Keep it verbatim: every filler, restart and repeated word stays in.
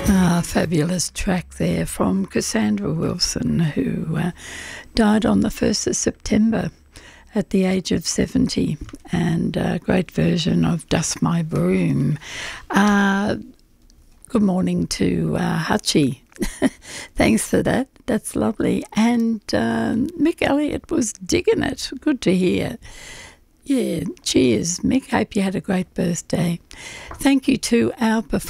Ah, fabulous track there from Cassandra Wilson, who uh, died on the first of September at the age of seventy, and a great version of Dust My Broom. Uh, good morning to uh, Hutchie. Thanks for that. That's lovely. And um, Mick Elliott was digging it. Good to hear. Yeah, cheers, Mick. Hope you had a great birthday. Thank you to our performers.